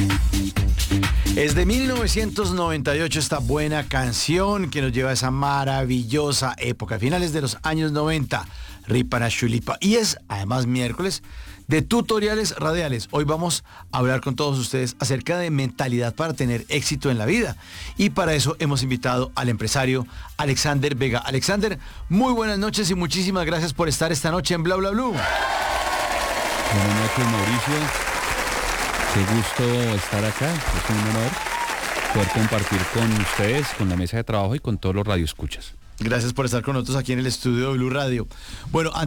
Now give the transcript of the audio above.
Es de 1998 esta buena canción que nos lleva a esa maravillosa época, finales de los años 90, Ripana Chulipa. Y es además miércoles de tutoriales radiales. Hoy vamos a hablar con todos ustedes acerca de mentalidad para tener éxito en la vida. Y para eso hemos invitado al empresario Alexander Vega. Alexander, muy buenas noches y muchísimas gracias por estar esta noche en Bla Bla Blue. Buenas noches, Mauricio. Qué gusto estar acá, es un honor poder compartir con ustedes, con la mesa de trabajo y con todos los radioescuchas. Gracias por estar con nosotros aquí en el estudio de Blue Radio. Bueno,